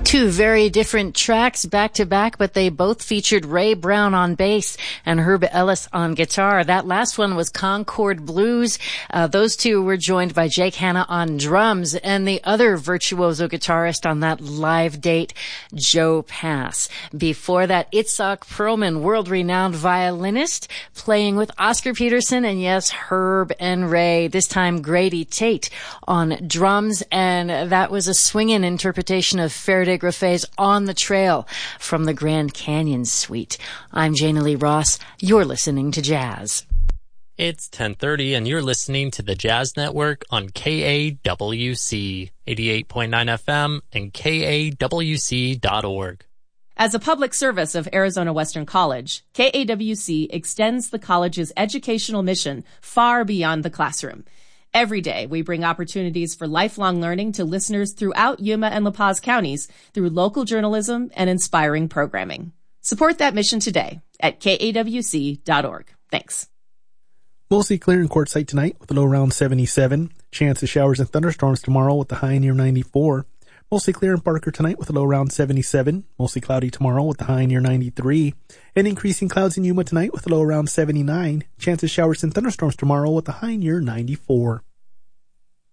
Two very different tracks back to back, but they both featured Ray Brown on bass and Herb Ellis on guitar. That last one was Concord Blues. Those two were joined by Jake Hanna on drums, and the other virtuoso guitarist on that live date, Joe Pass. Before that, Itzhak Perlman, world-renowned violinist, playing with Oscar Peterson and, yes, Herb and Ray. This time, Grady Tate on drums, and that was a swinging interpretation of Faraday Graffet's On the Trail from the Grand Canyon Suite. I'm Jana Lee Ross. You're listening to Jazz. It's 10:30 and you're listening to the Jazz Network on KAWC 88.9 FM and KAWC.org. As a public service of Arizona Western College, KAWC extends the college's educational mission far beyond the classroom. Every day, we bring opportunities for lifelong learning to listeners throughout Yuma and La Paz counties through local journalism and inspiring programming. Support that mission today at KAWC.org. Thanks. Mostly clear and quartzite tonight with a low around 77. Chance of showers and thunderstorms tomorrow with the high near 94. Mostly clear in Parker tonight with a low around 77. Mostly cloudy tomorrow with the high near 93. And increasing clouds in Yuma tonight with a low around 79. Chance of showers and thunderstorms tomorrow with the high near 94.